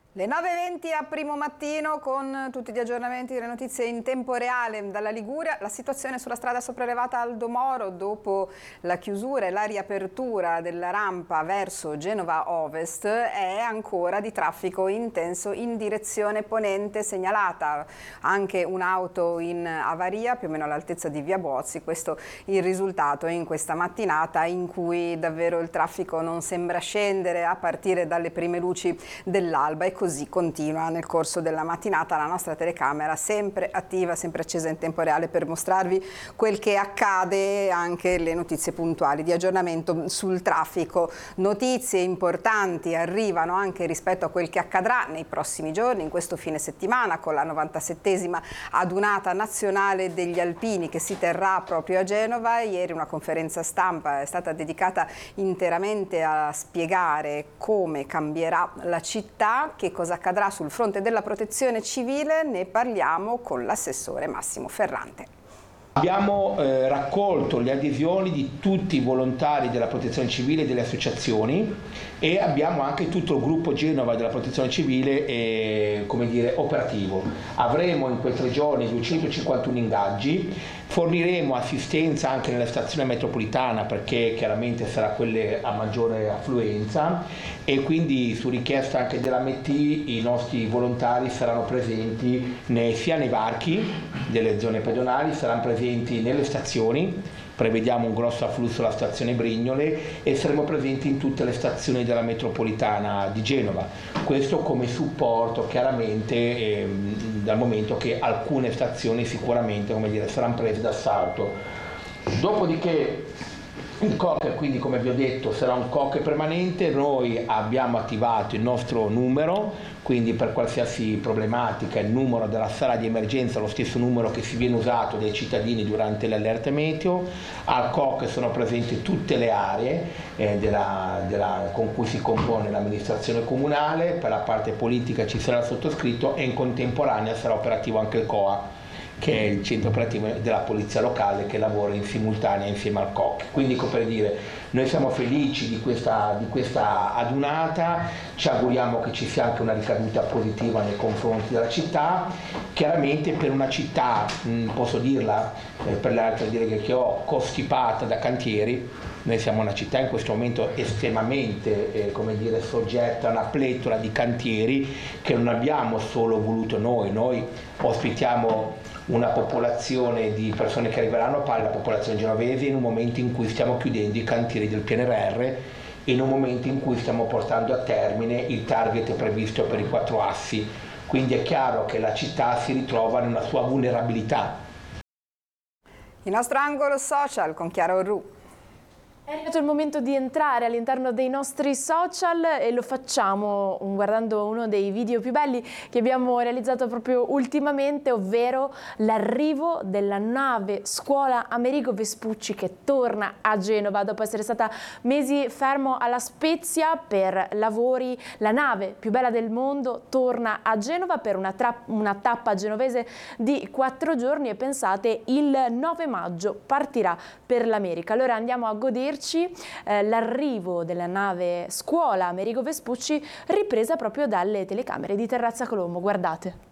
Le 9:20 a Primo Mattino con tutti gli aggiornamenti delle notizie in tempo reale dalla Liguria. La situazione sulla strada sopraelevata Aldo Moro dopo la chiusura e la riapertura della rampa verso Genova Ovest è ancora di traffico intenso in direzione ponente, segnalata anche un'auto in avaria più o meno all'altezza di Via Bozzi. Questo il risultato in questa mattinata in cui davvero il traffico non sembra scendere a partire dalle prime luci dell'alba. E così continua nel corso della mattinata la nostra telecamera, sempre attiva, sempre accesa in tempo reale per mostrarvi quel che accade e anche le notizie puntuali di aggiornamento sul traffico. Notizie importanti arrivano anche rispetto a quel che accadrà nei prossimi giorni, in questo fine settimana, con la 97esima adunata nazionale degli alpini che si terrà proprio a Genova. Ieri una conferenza stampa è stata dedicata interamente a spiegare come cambierà la città. Che cosa accadrà sul fronte della protezione civile? Ne parliamo con l'assessore Massimo Ferrante. Abbiamo raccolto le adesioni di tutti i volontari della protezione civile e delle associazioni e abbiamo anche tutto il gruppo Genova della protezione civile operativo. Avremo in quei 3 giorni 251 ingaggi, forniremo assistenza anche nella stazione metropolitana perché chiaramente sarà quelle a maggiore affluenza e quindi su richiesta anche della MT i nostri volontari saranno presenti sia nei varchi delle zone pedonali, saranno presenti nelle stazioni, prevediamo un grosso afflusso alla stazione Brignole e saremo presenti in tutte le stazioni della metropolitana di Genova. Questo come supporto chiaramente dal momento che alcune stazioni sicuramente saranno prese d'assalto. Dopodiché il COC, quindi come vi ho detto, sarà un COC permanente. Noi abbiamo attivato il nostro numero, quindi per qualsiasi problematica il numero della sala di emergenza, lo stesso numero che si viene usato dai cittadini durante le allerte meteo. Al COC sono presenti tutte le aree con cui si compone l'amministrazione comunale. Per la parte politica ci sarà il sottoscritto e in contemporanea sarà operativo anche il COA, che è il centro operativo della polizia locale che lavora in simultanea insieme al COC. Quindi per dire, noi siamo felici di questa adunata, ci auguriamo che ci sia anche una ricaduta positiva nei confronti della città. Chiaramente per una città, posso dirla, per le altre deleghe che ho, costipata da cantieri, noi siamo una città in questo momento estremamente soggetta a una pletora di cantieri che non abbiamo solo voluto noi ospitiamo una popolazione di persone che arriveranno pari alla popolazione genovese in un momento in cui stiamo chiudendo i cantieri del PNRR, in un momento in cui stiamo portando a termine il target previsto per i 4 assi, quindi è chiaro che la città si ritrova in una sua vulnerabilità. Il nostro angolo social con Chiara Orru. È arrivato il momento di entrare all'interno dei nostri social e lo facciamo guardando uno dei video più belli che abbiamo realizzato proprio ultimamente, ovvero l'arrivo della nave scuola Amerigo Vespucci che torna a Genova dopo essere stata mesi fermo alla Spezia per lavori. La nave più bella del mondo torna a Genova per una tappa genovese di 4 giorni e pensate il 9 maggio partirà per l'America. Allora andiamo a goderci l'arrivo della nave scuola Amerigo Vespucci ripresa proprio dalle telecamere di Terrazza Colombo. Guardate.